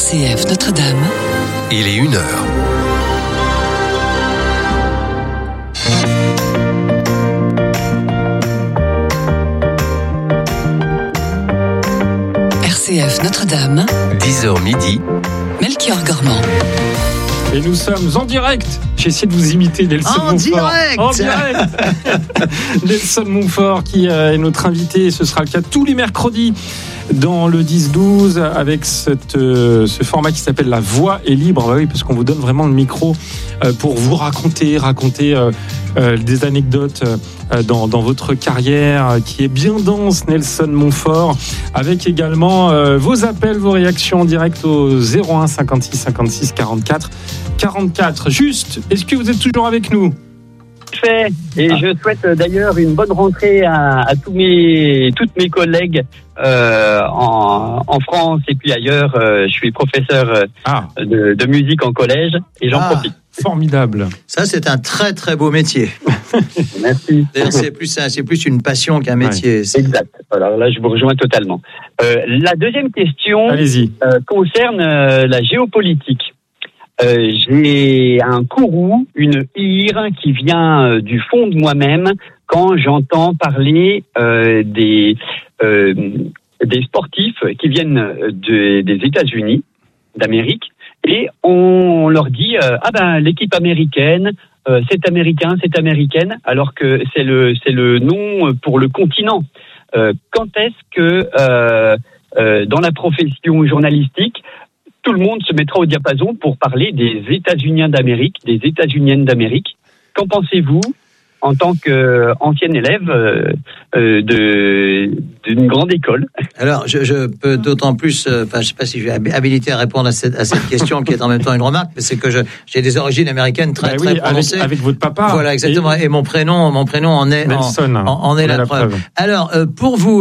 RCF Notre-Dame. Il est 1h. RCF Notre-Dame. 10h midi. Melchior Gormand. Et nous sommes en direct. J'ai essayé de vous imiter, Nelson Montfort. En direct. Nelson Montfort qui est notre invité. Ce sera le cas tous les mercredis dans le 10-12 avec ce format qui s'appelle La Voix est libre. Bah oui, parce qu'on vous donne vraiment le micro pour vous raconter des anecdotes dans votre carrière qui est bien dense, Nelson Montfort, avec également vos appels, vos réactions en direct au 01 56 56 44 44. Juste, est-ce que vous êtes toujours avec nous ? Fait. Et je souhaite d'ailleurs une bonne rentrée à toutes mes collègues en France et puis ailleurs. Je suis professeur de musique en collège et j'en profite. Formidable. Ça, c'est un très très beau métier. Merci. D'ailleurs, c'est plus une passion qu'un métier. Ouais. Exact. Alors là, je vous rejoins totalement. La deuxième question concerne la géopolitique. J'ai un courroux, une ire qui vient du fond de moi-même quand j'entends parler des sportifs qui viennent des États-Unis d'Amérique et on leur dit l'équipe américaine c'est américain, c'est américaine, alors que c'est le nom pour le continent. Quand est-ce que dans la profession journalistique tout le monde se mettra au diapason pour parler des États-Uniens d'Amérique, des États-Uniennes d'Amérique? Qu'en pensez-vous en tant qu'ancienne élève d'une grande école? Alors, je peux d'autant plus, je ne sais pas si je suis habilité à répondre à cette question qui est en même temps une remarque, mais c'est que j'ai des origines américaines très prononcées. Avec votre papa. Voilà, exactement. Et mon prénom en est la preuve. Alors, pour vous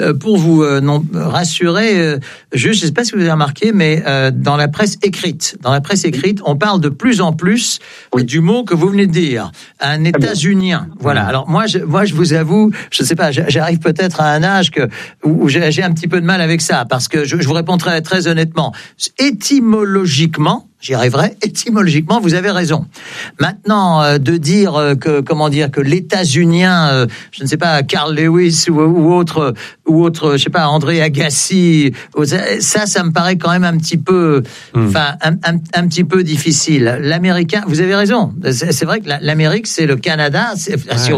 rassurer, je ne sais pas si vous avez remarqué, mais dans la presse écrite, on parle de plus en plus du mot que vous venez de dire, un États-Unien. Voilà. Alors moi, je vous avoue, je ne sais pas, j'arrive peut-être à un âge où j'ai un petit peu de mal avec ça, parce que je vous réponds très, très honnêtement. Étymologiquement, j'y arriverai. Étymologiquement, vous avez raison. Maintenant, de dire que l'États-Unien, je ne sais pas, Carl Lewis ou autre, je sais pas, André Agassi, ça me paraît quand même un petit peu, un petit peu difficile. L'américain, vous avez raison. C'est vrai que l'Amérique, c'est le Canada. C'est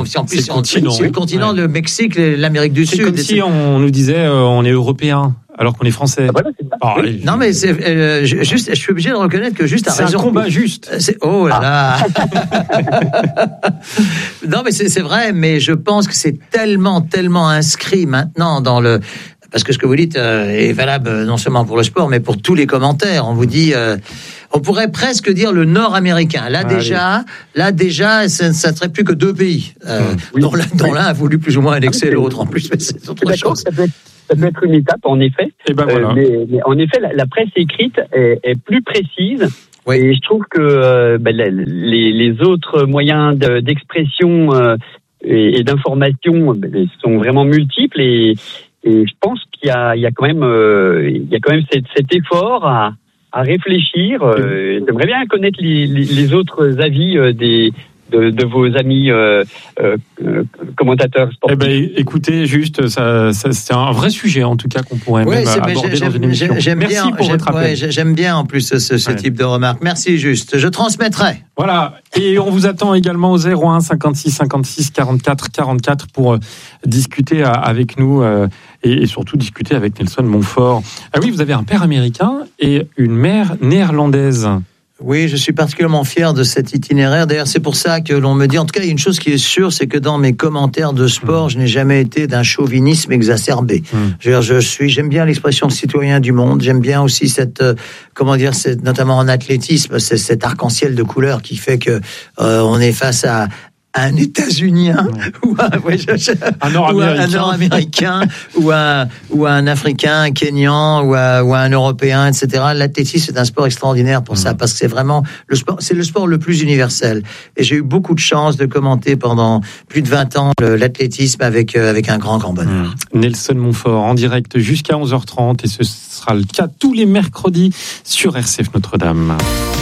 le continent, le Mexique, l'Amérique du Sud. C'est comme si on nous disait, on est européen. Alors qu'on est français. Non, mais je suis obligé de reconnaître que Juste a raison. C'est un combat juste. Oh là là. Non, mais c'est vrai, mais je pense que c'est tellement inscrit maintenant dans le... Parce que ce que vous dites est valable non seulement pour le sport, mais pour tous les commentaires. On vous dit... on pourrait presque dire le Nord-américain. Là déjà, ça ne serait plus que deux pays. Dont l'un a voulu plus ou moins annexer l'autre en plus. Mais c'est autre chose. Ça peut être une étape, en effet. Et voilà. Mais en effet, la presse écrite est plus précise. Oui. Et je trouve que les autres moyens d'expression et d'information sont vraiment multiples. Et je pense qu'il y a quand même cet effort à réfléchir. J'aimerais bien connaître les autres avis de vos amis commentateurs sportifs. Écoutez, juste, ça c'est un vrai sujet en tout cas qu'on pourrait même aborder dans une émission. Merci pour votre appel. J'aime bien en plus ce type de remarque. Merci Juste, je transmettrai. Voilà, et on vous attend également au 01 56 56 44 44 pour discuter avec nous et surtout discuter avec Nelson Montfort. Ah oui, vous avez un père américain et une mère néerlandaise. Oui, je suis particulièrement fier de cet itinéraire. D'ailleurs, c'est pour ça que l'on me dit... En tout cas, il y a une chose qui est sûre, c'est que dans mes commentaires de sport, je n'ai jamais été d'un chauvinisme exacerbé. J'aime bien l'expression citoyen du monde. J'aime bien aussi notamment en athlétisme, c'est cet arc-en-ciel de couleurs qui fait que on est face à un États-Unien ou un Nord-Américain ou un Africain, un Kenyan ou un Européen, etc. L'athlétisme, c'est un sport extraordinaire pour ça, parce que c'est vraiment le sport, c'est le sport le plus universel. Et j'ai eu beaucoup de chance de commenter pendant plus de 20 ans l'athlétisme avec un grand bonheur. Nelson Montfort en direct jusqu'à 11h30 et ce sera le cas tous les mercredis sur RCF Notre-Dame.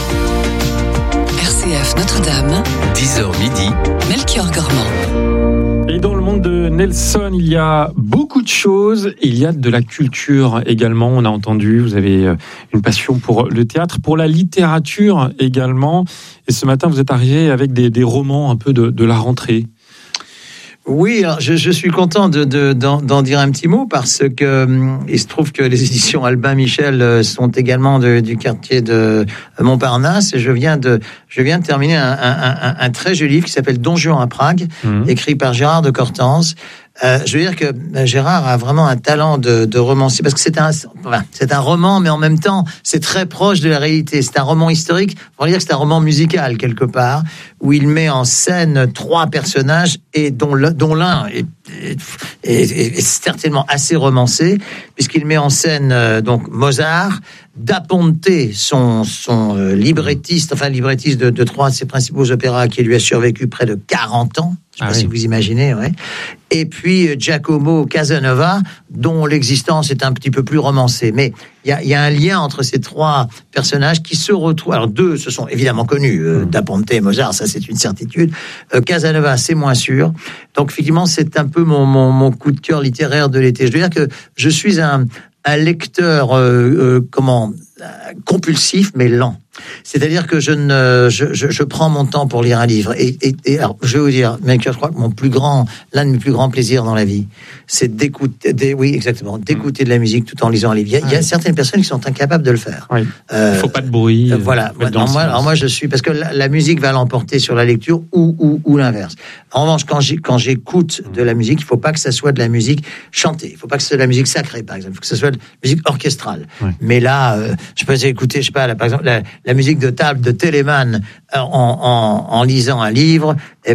RCF Notre-Dame, 10h midi, Melchior Gormand. Et dans le monde de Nelson, il y a beaucoup de choses. Il y a de la culture également. On a entendu, vous avez une passion pour le théâtre, pour la littérature également. Et ce matin, vous êtes arrivé avec des romans un peu de la rentrée. Oui, alors je suis content d'en dire un petit mot parce que il se trouve que les éditions Albin Michel sont également du quartier de Montparnasse et je viens de terminer un très joli livre qui s'appelle Don Juan à Prague, écrit par Gérard de Cortance. Je veux dire que Gérard a vraiment un talent de romancier parce que c'est un roman, mais en même temps c'est très proche de la réalité. C'est un roman historique. On va dire que c'est un roman musical quelque part où il met en scène 3 personnages et dont l'un est certainement assez romancé puisqu'il met en scène donc Mozart, Da Ponte, son librettiste de 3 de ses principaux opéras qui lui a survécu près de 40 ans. Je ne sais pas si vous imaginez, ouais. Et puis Giacomo Casanova, dont l'existence est un petit peu plus romancée. Mais il y a un lien entre ces 3 personnages qui se retrouvent. Alors 2 se sont évidemment connus, Da Ponte et Mozart, ça c'est une certitude. Casanova, c'est moins sûr. Donc effectivement, c'est un peu mon coup de cœur littéraire de l'été. Je veux dire que je suis un lecteur compulsif mais lent. C'est-à-dire que je prends mon temps pour lire un livre. Et alors, je vais vous dire, mais je crois que l'un de mes plus grands plaisirs dans la vie, c'est d'écouter de la musique tout en lisant un livre. Il y a certaines personnes qui sont incapables de le faire. Oui. Il faut pas de bruit. Voilà. Alors moi, je suis, parce que la musique va l'emporter sur la lecture ou l'inverse. En revanche, quand j'écoute de la musique, il faut pas que ça soit de la musique chantée. Il faut pas que ce soit de la musique sacrée, par exemple. Il faut que ce soit de la musique orchestrale. Oui. Mais là, je peux écouter, je sais pas, là, par exemple, la musique de table de Telemann en lisant un livre,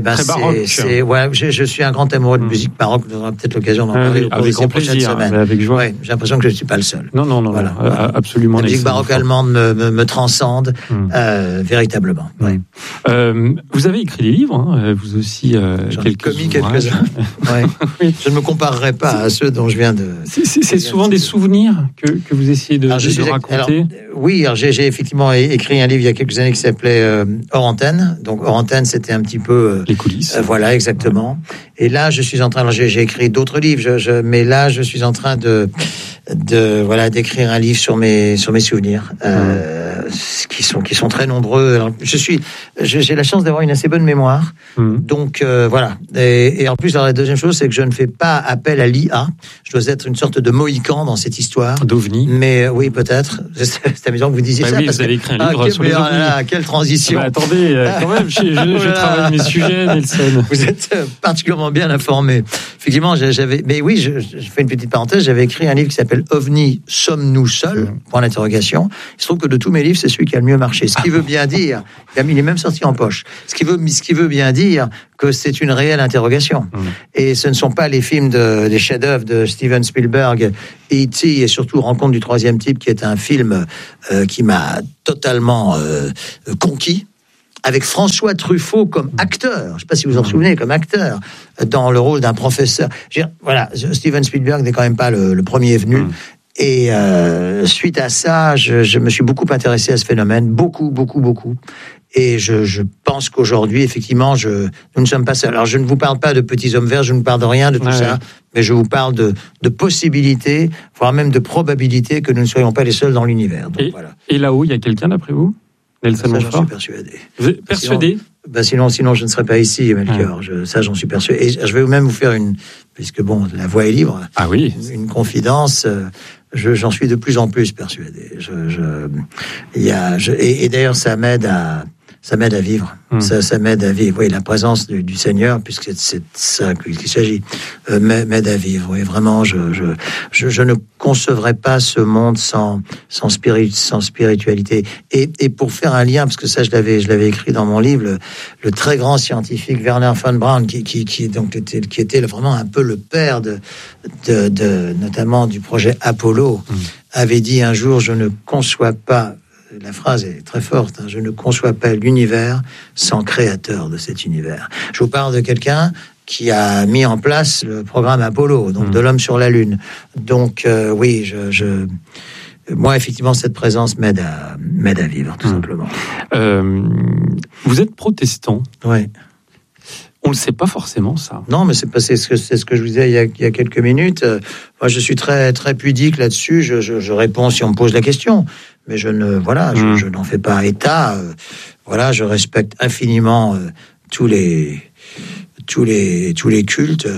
je suis un grand amoureux de musique baroque. On aura peut-être l'occasion d'en parler au cours de ces prochaines semaines. Avec joie. Ouais, j'ai l'impression que je ne suis pas le seul. Non, voilà. Absolument. La musique baroque allemande me transcende véritablement. Ouais. Vous avez écrit des livres, vous aussi. J'en ai commis quelques-uns. Oui. Je ne me comparerai pas à ceux dont je viens de. C'est souvent des souvenirs que vous essayez de raconter. J'ai effectivement écrit un livre il y a quelques années qui s'appelait Hors Antenne. Donc Hors Antenne, c'était un petit peu les coulisses. Voilà, exactement. Et là, je suis en train. Alors, j'ai écrit d'autres livres, mais là, je suis en train d'écrire un livre sur mes souvenirs, qui sont très nombreux. Alors, j'ai la chance d'avoir une assez bonne mémoire. Donc voilà. Et en plus, la deuxième chose, c'est que je ne fais pas appel à l'IA. Je dois être une sorte de mohican dans cette histoire. D'ovni. Mais oui, peut-être. C'est amusant que vous disiez ça. Oui, vous avez écrit un livre sur les ovnis. Quelle transition. Attendez, quand même, je travaille mes sujets, Nelson. Vous êtes particulièrement bien informé. Effectivement, mais oui, je fais une petite parenthèse. J'avais écrit un livre qui s'appelle OVNI, sommes-nous seuls ? Point d'interrogation. Il se trouve que de tous mes livres, c'est celui qui a le mieux marché. Ce qui veut bien dire, il est même sorti en poche. Ce qui veut bien dire que c'est une réelle interrogation. Et ce ne sont pas les films des chefs-d'œuvre de Steven Spielberg, E.T. et surtout Rencontre du troisième type, qui est un film qui m'a totalement conquis, avec François Truffaut comme acteur. Je ne sais pas si vous vous en souvenez, comme acteur, dans le rôle d'un professeur. Voilà, Steven Spielberg n'est quand même pas le premier venu. Et suite à ça, je me suis beaucoup intéressé à ce phénomène, beaucoup. Et je pense qu'aujourd'hui, effectivement, nous ne sommes pas seuls. Alors, je ne vous parle pas de petits hommes verts, je ne vous parle de rien de tout ça, mais je vous parle de possibilités, voire même de probabilités que nous ne soyons pas les seuls dans l'univers. Donc, voilà. Et là-haut, il y a quelqu'un d'après vous ? Nelson Montfort ? J'en suis persuadé. Vous êtes persuadé ? Sinon, je ne serais pas ici, Melchior. Ça, j'en suis persuadé. Et je vais même vous faire puisque la voix est libre. Ah oui. Une confidence. J'en suis de plus en plus persuadé. Et d'ailleurs, ça m'aide Ça m'aide à vivre. Ça m'aide à vivre. Oui, la présence du Seigneur, puisque c'est ça qu'il s'agit, m'aide à vivre. Oui, vraiment, je ne concevrais pas ce monde sans spiritualité. Et pour faire un lien, parce que ça, je l'avais écrit dans mon livre, le très grand scientifique Werner von Braun, qui était vraiment un peu le père de notamment du projet Apollo, avait dit un jour: je ne conçois pas. La phrase est très forte. Je ne conçois pas l'univers sans créateur de cet univers. Je vous parle de quelqu'un qui a mis en place le programme Apollo, donc de l'homme sur la Lune. Donc oui, moi effectivement cette présence m'aide à vivre, tout simplement. Vous êtes protestant. Oui. On ne le sait pas forcément, ça. Non, mais c'est ce que je vous disais il y a quelques minutes. Moi, je suis très très pudique là-dessus. Je réponds si on me pose la question, mais je n'en fais pas état. Je respecte infiniment tous les cultes.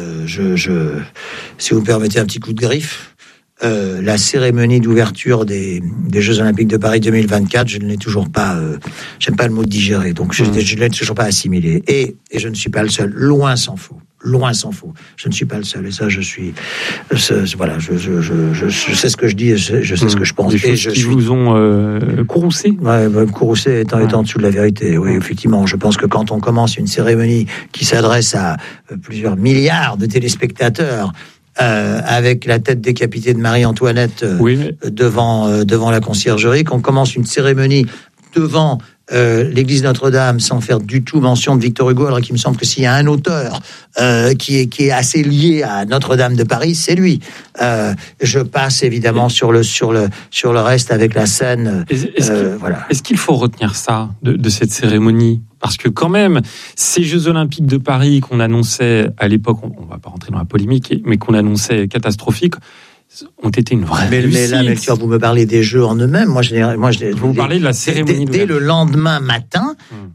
Si vous me permettez un petit coup de griffe, la cérémonie d'ouverture des Jeux Olympiques de Paris 2024, je ne l'ai toujours pas. J'aime pas le mot digérer, donc je ne l'ai toujours pas assimilé. Et je ne suis pas le seul. Loin s'en faut. Je ne suis pas le seul. Et ça, je suis. Voilà, je sais ce que je dis, je sais ce que je pense. Des choses qui vous ont courroucé. Ouais, courroucé étant en dessous de la vérité. Oui, effectivement. Je pense que quand on commence une cérémonie qui s'adresse à plusieurs milliards de téléspectateurs, avec la tête décapitée de Marie-Antoinette devant la conciergerie, qu'on commence une cérémonie devant l'église Notre-Dame sans faire du tout mention de Victor Hugo, alors qu'il me semble que s'il y a un auteur qui est assez lié à Notre-Dame de Paris, c'est lui. Je passe évidemment sur le reste avec la scène. Est-ce qu'il faut retenir ça de cette cérémonie? Parce que quand même, ces Jeux Olympiques de Paris qu'on annonçait à l'époque, on ne va pas rentrer dans la polémique, mais qu'on annonçait catastrophiques, ont été une vraie réussite. Mais là, Melchior, vous me parlez des Jeux en eux-mêmes. Vous parlez de la cérémonie. Dès le lendemain matin,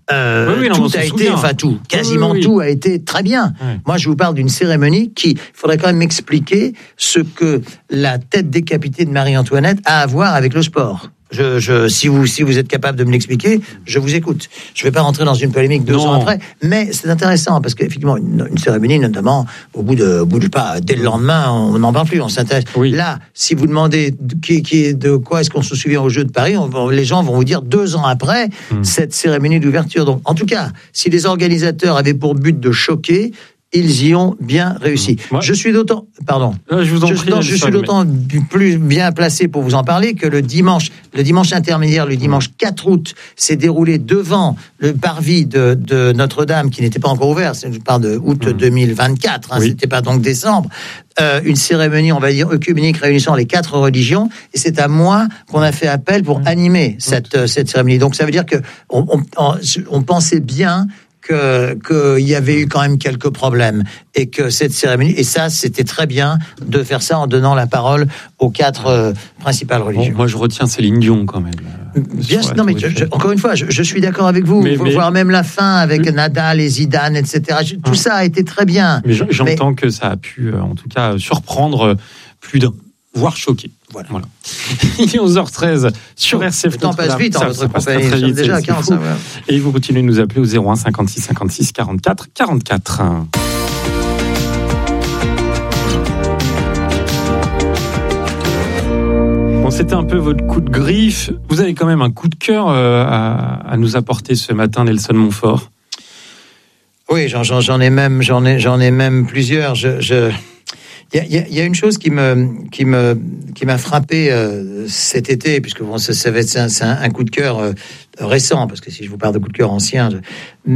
quasiment tout a été très bien. Oui. Moi, je vous parle d'une cérémonie il faudrait quand même m'expliquer ce que la tête décapitée de Marie-Antoinette a à voir avec le sport. Si vous êtes capable de me l'expliquer, je vous écoute. Je ne vais pas rentrer dans une polémique 2 ans après, mais c'est intéressant parce qu'effectivement, une cérémonie, notamment, dès le lendemain, on n'en parle plus, on s'intéresse. Oui. Là, si vous demandez de quoi est-ce qu'on se souvient aux Jeux de Paris, les gens vont vous dire 2 ans après cette cérémonie d'ouverture. Donc, en tout cas, si les organisateurs avaient pour but de choquer, ils y ont bien réussi. Je suis d'autant plus bien placé pour vous en parler que le dimanche intermédiaire, le dimanche 4 août, s'est déroulé devant le parvis de Notre-Dame, qui n'était pas encore ouvert. Je parle de août 2024, c'était pas donc décembre. Une cérémonie, on va dire, œcuménique réunissant les 4 religions, et c'est à moi qu'on a fait appel pour animer cette cérémonie. Donc ça veut dire que on pensait bien qu'il y avait eu quand même quelques problèmes et que cette cérémonie, et ça c'était très bien de faire ça en donnant la parole aux 4 principales religions. Bon, moi je retiens Céline Dion quand même. Encore une fois, je suis d'accord avec vous. Voir même la fin avec Nadal et Zidane, etc. Tout ça a été très bien. Mais j'entends que ça a pu, en tout cas, surprendre plus d'un, voire choquer. Voilà. Il est 11h13 sur RCF. Le temps passe vite en votre compagnie. Nous sommes déjà à 45. Et vous continuez de nous appeler au 01 56 56 44 44. Bon, c'était un peu votre coup de griffe. Vous avez quand même un coup de cœur à nous apporter ce matin, Nelson Montfort. Oui, j'en ai même plusieurs. Il y a une chose qui m'a frappé cet été, puisque ça va être un coup de cœur récent, parce que si je vous parle de coup de cœur ancien,